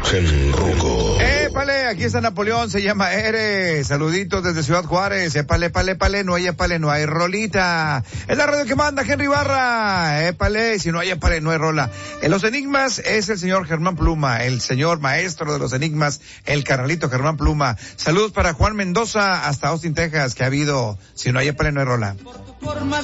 Genruco. Épale, aquí está Napoleón, se llama Eres. Saluditos desde Ciudad Juárez. Épale, no hay rolita. Es la radio que manda Henry Barra. Épale, si no hay épale, no hay rola. En los enigmas es el señor Germán Pluma, el señor maestro de los enigmas, el carnalito Germán Pluma. Saludos para Juan Mendoza hasta Austin, Texas, que ha habido, si no hay épale, no hay rola.